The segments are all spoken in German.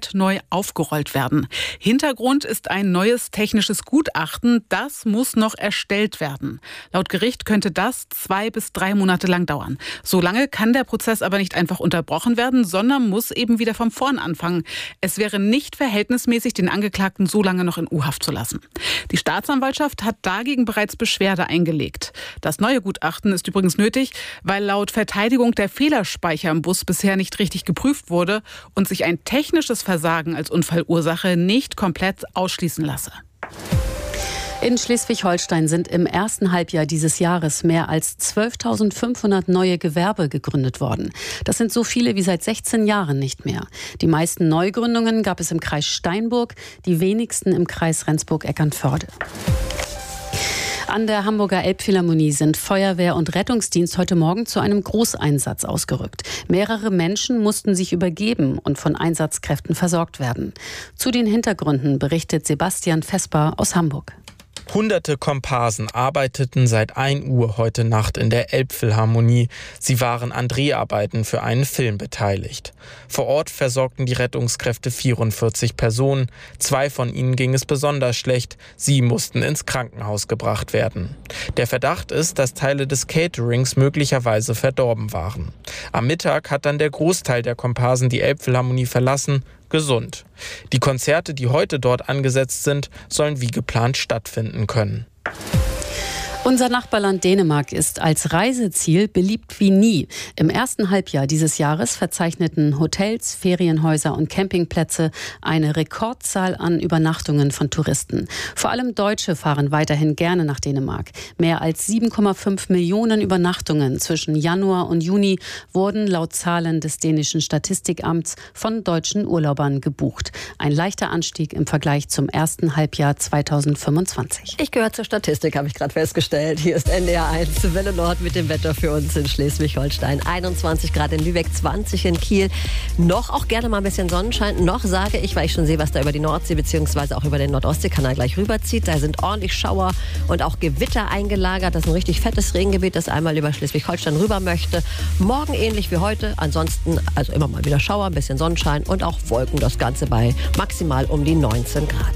komplett neu aufgerollt werden. Hintergrund ist ein neues technisches Gutachten. Das muss noch erstellt werden. Laut Gericht könnte das 2 bis 3 Monate lang dauern. So lange kann der Prozess aber nicht einfach unterbrochen werden, sondern muss eben wieder von vorn anfangen. Es wäre nicht verhältnismäßig, den Angeklagten so lange noch in U-Haft zu lassen. Die Staatsanwaltschaft hat dagegen bereits Beschwerde eingelegt. Das neue Gutachten ist übrigens nötig, weil laut Verteidigung der Fehlerspeicher im Bus bisher nicht richtig geprüft wurde und sich ein technisches Versagen als Unfallursache nicht komplett ausschließen lasse. In Schleswig-Holstein sind im ersten Halbjahr dieses Jahres mehr als 12.500 neue Gewerbe gegründet worden. Das sind so viele wie seit 16 Jahren nicht mehr. Die meisten Neugründungen gab es im Kreis Steinburg, die wenigsten im Kreis Rendsburg-Eckernförde. An der Hamburger Elbphilharmonie sind Feuerwehr und Rettungsdienst heute Morgen zu einem Großeinsatz ausgerückt. Mehrere Menschen mussten sich übergeben und von Einsatzkräften versorgt werden. Zu den Hintergründen berichtet Sebastian Vesper aus Hamburg. Hunderte Komparsen arbeiteten seit 1 Uhr heute Nacht in der Elbphilharmonie. Sie waren an Dreharbeiten für einen Film beteiligt. Vor Ort versorgten die Rettungskräfte 44 Personen. 2 von ihnen ging es besonders schlecht. Sie mussten ins Krankenhaus gebracht werden. Der Verdacht ist, dass Teile des Caterings möglicherweise verdorben waren. Am Mittag hat dann der Großteil der Komparsen die Elbphilharmonie verlassen. Gesund. Die Konzerte, die heute dort angesetzt sind, sollen wie geplant stattfinden können. Unser Nachbarland Dänemark ist als Reiseziel beliebt wie nie. Im ersten Halbjahr dieses Jahres verzeichneten Hotels, Ferienhäuser und Campingplätze eine Rekordzahl an Übernachtungen von Touristen. Vor allem Deutsche fahren weiterhin gerne nach Dänemark. Mehr als 7,5 Millionen Übernachtungen zwischen Januar und Juni wurden laut Zahlen des dänischen Statistikamts von deutschen Urlaubern gebucht. Ein leichter Anstieg im Vergleich zum ersten Halbjahr 2025. Ich gehöre zur Statistik, habe ich gerade festgestellt. Hier ist NDR 1 Welle Nord mit dem Wetter für uns in Schleswig-Holstein. 21 Grad in Lübeck, 20 in Kiel. Noch auch gerne mal ein bisschen Sonnenschein. Noch sage ich, weil ich schon sehe, was da über die Nordsee bzw. auch über den Nordostseekanal gleich rüberzieht. Da sind ordentlich Schauer und auch Gewitter eingelagert. Das ist ein richtig fettes Regengebiet, das einmal über Schleswig-Holstein rüber möchte. Morgen ähnlich wie heute. Ansonsten also immer mal wieder Schauer, ein bisschen Sonnenschein und auch Wolken. Das Ganze bei maximal um die 19 Grad.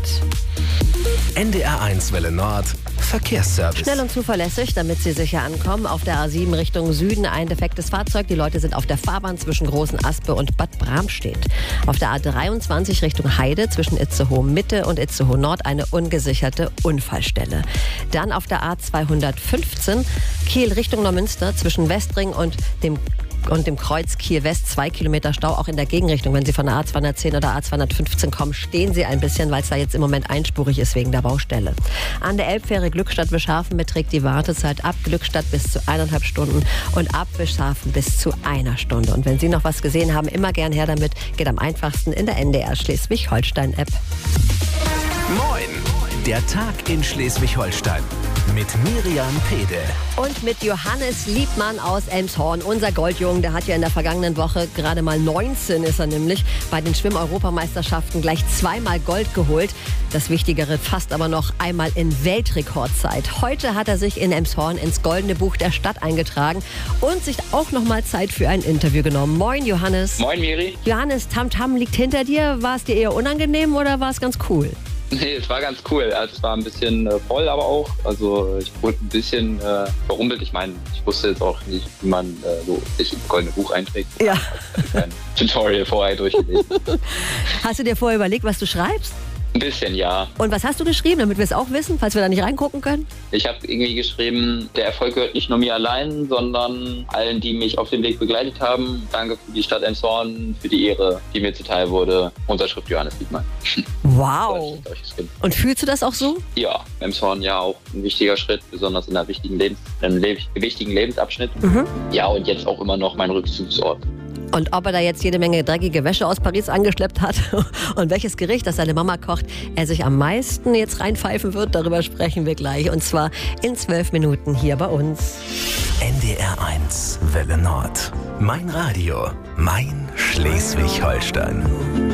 NDR 1 Welle Nord Verkehrsservice. Schnell und zuverlässig, damit Sie sicher ankommen. Auf der A7 Richtung Süden ein defektes Fahrzeug. Die Leute sind auf der Fahrbahn zwischen Großen Aspe und Bad Bramstedt. Auf der A23 Richtung Heide zwischen Itzehoe Mitte und Itzehoe Nord eine ungesicherte Unfallstelle. Dann auf der A215 Kiel Richtung Neumünster zwischen Westring und dem Kreuz Kiel-West 2 Kilometer Stau, auch in der Gegenrichtung. Wenn Sie von der A210 oder A215 kommen, stehen Sie ein bisschen, weil es da jetzt im Moment einspurig ist wegen der Baustelle. An der Elbfähre Glückstadt-Wischhafen beträgt die Wartezeit ab Glückstadt bis zu 1,5 Stunden und ab Wischhafen bis zu 1 Stunde. Und wenn Sie noch was gesehen haben, immer gern her damit. Geht am einfachsten in der NDR Schleswig-Holstein-App. Moin, der Tag in Schleswig-Holstein. Mit Miriam Pede. Und mit Johannes Liebmann aus Elmshorn, unser Goldjungen. Der hat ja in der vergangenen Woche gerade mal 19 ist er nämlich bei den Schwimm-Europameisterschaften gleich 2-mal Gold geholt. Das Wichtigere fast aber noch einmal in Weltrekordzeit. Heute hat er sich in Elmshorn ins Goldene Buch der Stadt eingetragen und sich auch noch mal Zeit für ein Interview genommen. Moin Johannes. Moin Miri. Johannes, Tamtam liegt hinter dir. War es dir eher unangenehm oder war es ganz cool? Nee, es war ganz cool. Also es war ein bisschen voll, aber auch. Also ich wurde ein bisschen verrumpelt. Ich meine, ich wusste jetzt auch nicht, wie man so sich ins Goldene Buch einträgt. Ja. Ich habe ein Tutorial vorher durchgelesen. Hast du dir vorher überlegt, was du schreibst? Ein bisschen, ja. Und was hast du geschrieben, damit wir es auch wissen, falls wir da nicht reingucken können? Ich habe irgendwie geschrieben, der Erfolg gehört nicht nur mir allein, sondern allen, die mich auf dem Weg begleitet haben. Danke für die Stadt Elmshorn, für die Ehre, die mir zuteil wurde. Unterschrift Johannes Liebmann. Wow. Und fühlst du das auch so? Ja, Elmshorn ja auch ein wichtiger Schritt, besonders in einem wichtigen Lebensabschnitt. Ja, und jetzt auch immer noch mein Rückzugsort. Und ob er da jetzt jede Menge dreckige Wäsche aus Paris angeschleppt hat und welches Gericht, das seine Mama kocht, er sich am meisten jetzt reinpfeifen wird, darüber sprechen wir gleich. Und zwar in 12 Minuten hier bei uns. NDR 1 Welle Nord. Mein Radio, mein Schleswig-Holstein.